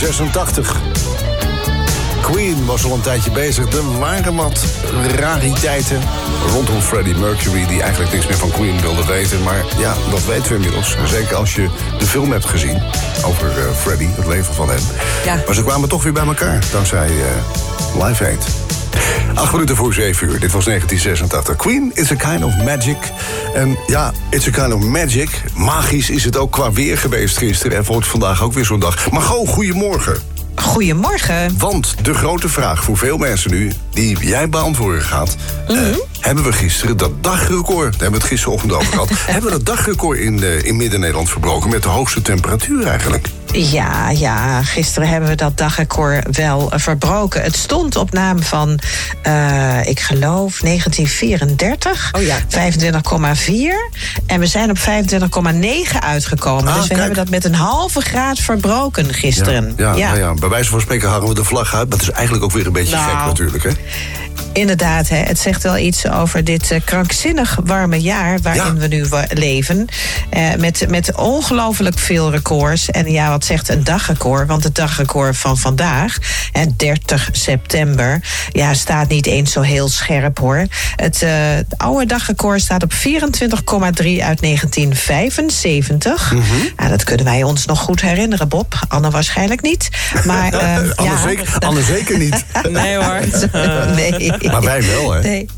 1986. Queen was al een tijdje bezig. Er waren wat rariteiten rondom Freddie Mercury, die eigenlijk niks meer van Queen wilde weten. Maar ja, dat weten we inmiddels. Zeker als je de film hebt gezien over Freddie, het leven van hem. Ja. Maar ze kwamen toch weer bij elkaar, dankzij Live Aid. 8 minuten voor 7 uur. Dit was 1986. Queen, It's a Kind of Magic. En ja, It's a Kind of Magic. Magisch is het ook qua weer geweest gisteren. En wordt vandaag ook weer zo'n dag. Margot, goedemorgen. Goedemorgen. Want de grote vraag voor veel mensen nu, die jij beantwoorden gaat... hebben we gisteren dat dagrecord, daar hebben we het gisterochtend over gehad... hebben we dat dagrecord in Midden-Nederland verbroken met de hoogste temperatuur eigenlijk? Ja, gisteren hebben we dat dagrecord wel verbroken. Het stond op naam van, ik geloof, 1934. Oh ja. 25,4. En we zijn op 25,9 uitgekomen. Dus we hebben dat met een halve graad verbroken gisteren. Ja. Bij wijze van spreken hangen we de vlag uit. Maar het is eigenlijk ook weer een beetje gek natuurlijk, hè? Inderdaad, het zegt wel iets over dit krankzinnig warme jaar waarin we nu leven. Met ongelooflijk veel records. En ja, wat zegt een dagrecord? Want het dagrecord van vandaag, 30 september... staat niet eens zo heel scherp, hoor. Het oude dagrecord staat op 24,3 uit 1975. Dat kunnen wij ons nog goed herinneren, Bob. Anne waarschijnlijk niet. Maar, Anne zeker niet. Nee hoor. Nee. Maar wij wel, hè? Nee.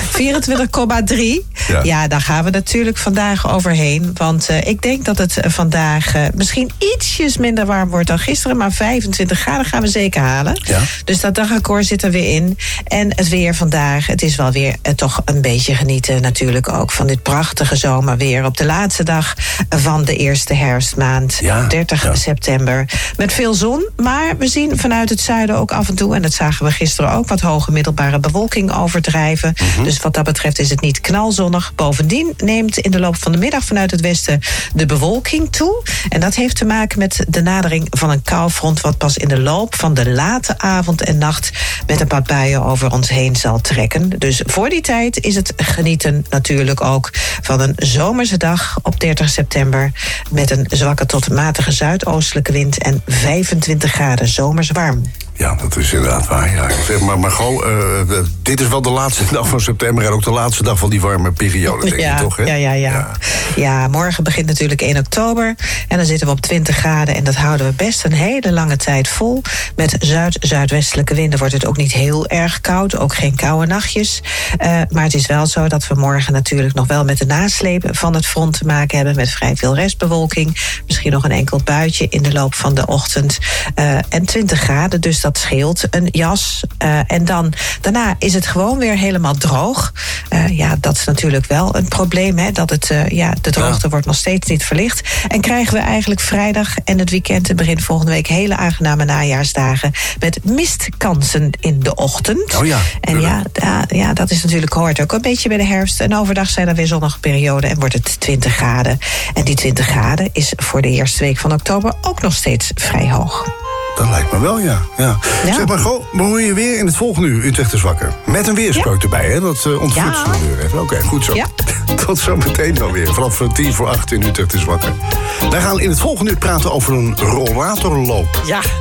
24,3. Ja, daar gaan we natuurlijk vandaag overheen. Want ik denk dat het vandaag misschien ietsjes minder warm wordt dan gisteren. Maar 25 graden gaan we zeker halen. Ja. Dus dat dagrecord zit er weer in. En het weer vandaag, het is wel weer toch een beetje genieten natuurlijk ook van dit prachtige zomerweer. Op de laatste dag van de eerste herfstmaand, 30 september. Met veel zon, maar we zien vanuit het zuiden ook af en toe... en dat zagen we gisteren ook, wat hoge middelbare bewolking overdrijven. Dus wat dat betreft is het niet knalzonnig. Bovendien neemt in de loop van de middag vanuit het westen de bewolking toe. En dat heeft te maken met de nadering van een koufront... wat pas in de loop van de late avond en nacht... met een paar buien over ons heen zal trekken. Dus voor die tijd is het genieten natuurlijk ook... van een zomerse dag op 30 september... met een zwakke tot matige zuidoostelijke wind... en 25 graden zomers warm. Ja, dat is inderdaad waar. Ja. Zeg maar Margot, dit is wel de laatste dag van september... en ook de laatste dag van die warme periode, denk je toch? Hè? Ja, morgen begint natuurlijk 1 oktober... en dan zitten we op 20 graden... en dat houden we best een hele lange tijd vol. Met zuid-zuidwestelijke winden wordt het ook niet heel erg koud. Ook geen koude nachtjes. Maar het is wel zo dat we morgen natuurlijk nog wel... met de nasleep van het front te maken hebben... met vrij veel restbewolking. Misschien nog een enkel buitje in de loop van de ochtend. En 20 graden, dus dat scheelt een jas. En daarna is het gewoon weer helemaal droog. Dat is natuurlijk wel een probleem. Hè, dat de droogte wordt nog steeds niet verlicht. En krijgen we eigenlijk vrijdag en het weekend... en begin volgende week hele aangename najaarsdagen... met mistkansen in de ochtend. Oh ja. En dat is natuurlijk, hoort ook een beetje bij de herfst. En overdag zijn er weer zonnige perioden en wordt het 20 graden. En die 20 graden is voor de eerste week van oktober ook nog steeds vrij hoog. Dat lijkt me wel, ja. Zeg maar, we horen je weer in het volgende uur Utrecht is wakker. Met een weerspreuk erbij, hè? Dat ontflutsen we weer even. Oké, goed zo. Ja. Tot zo meteen alweer. Vanaf 7:50 in Utrecht is wakker. Wij gaan in het volgende uur praten over een rollatorloop. Ja.